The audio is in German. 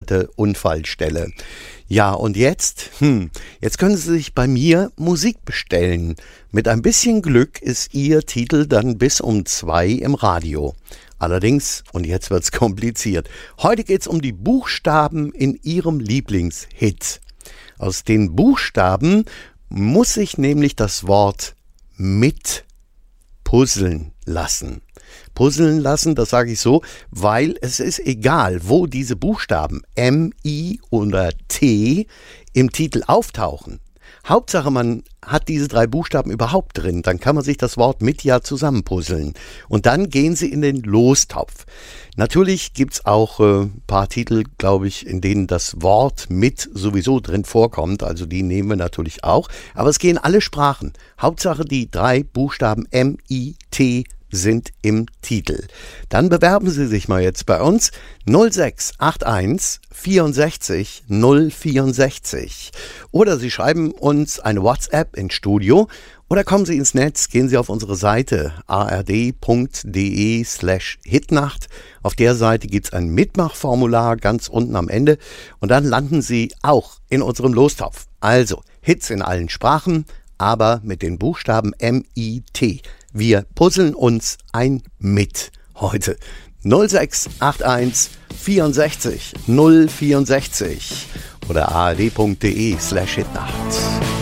bekannte Unfallstelle. Ja, und jetzt können Sie sich bei mir Musik bestellen. Mit ein bisschen Glück ist Ihr Titel dann bis um 2 im Radio. Allerdings, und jetzt wird's kompliziert, heute geht's um die Buchstaben in Ihrem Lieblingshit. Aus den Buchstaben muss sich nämlich das Wort mit puzzeln lassen. Puzzeln lassen, das sage ich so, weil es ist egal, wo diese Buchstaben M, I oder T im Titel auftauchen. Hauptsache, man hat diese 3 Buchstaben überhaupt drin, dann kann man sich das Wort mit ja zusammenpuzzeln. Und dann gehen sie in den Lostopf. Natürlich gibt's auch ein paar Titel, glaube ich, in denen das Wort mit sowieso drin vorkommt. Also die nehmen wir natürlich auch. Aber es gehen alle Sprachen. Hauptsache, die 3 Buchstaben M, I, T sind im Titel. Dann bewerben Sie sich mal jetzt bei uns 0681 64 064 oder Sie schreiben uns eine WhatsApp ins Studio oder kommen Sie ins Netz, gehen Sie auf unsere Seite ard.de/hitnacht. Auf der Seite gibt es ein Mitmachformular ganz unten am Ende und dann landen Sie auch in unserem Lostopf. Also Hits in allen Sprachen, aber mit den Buchstaben M-I-T. Wir puzzeln uns ein mit heute. 0681 64 064 oder ard.de/hitnacht.